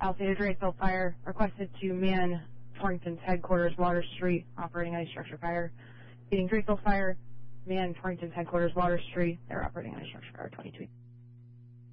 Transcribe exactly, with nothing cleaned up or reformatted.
Palisades Raceville Fire requested to man Torrington's headquarters, Water Street, operating on a structure fire. Being Draceville Fire, man Torrington's headquarters, Water Street, they're operating on a structure fire, twenty-two.